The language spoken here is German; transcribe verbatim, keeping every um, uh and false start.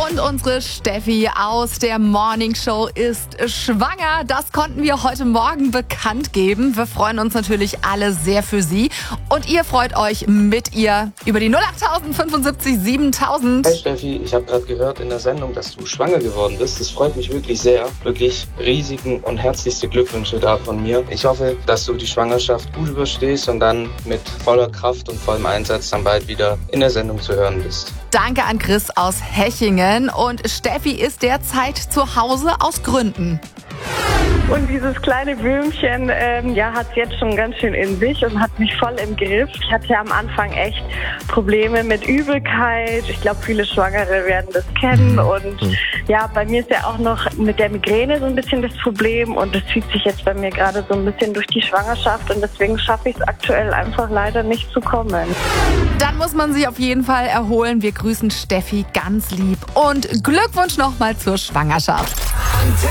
Und unsere Steffi aus der Morning Show ist schwanger. Das konnten wir heute Morgen bekannt geben. Wir freuen uns natürlich alle sehr für sie. Und ihr freut euch mit ihr über die null acht fünfundsiebzig siebentausend. Hey Steffi, ich habe gerade gehört in der Sendung, dass du schwanger geworden bist. Das freut mich wirklich sehr. Wirklich riesigen und herzlichste Glückwünsche da von mir. Ich hoffe, dass du die Schwangerschaft gut überstehst und dann mit voller Kraft und vollem Einsatz dann bald wieder in der Sendung zu hören bist. Danke an Chris aus Hechingen. Und Steffi ist derzeit zu Hause aus Gründen. Und dieses kleine Würmchen ähm, ja, hat es jetzt schon ganz schön in sich und hat mich voll im Griff. Ich hatte ja am Anfang echt Probleme mit Übelkeit. Ich glaube, viele Schwangere werden das kennen. Und ja, bei mir ist ja auch noch mit der Migräne so ein bisschen das Problem. Und das zieht sich jetzt bei mir gerade so ein bisschen durch die Schwangerschaft. Und deswegen schaffe ich es aktuell einfach leider nicht zu kommen. Dann muss man sich auf jeden Fall erholen. Wir grüßen Steffi ganz lieb. Und Glückwunsch nochmal zur Schwangerschaft.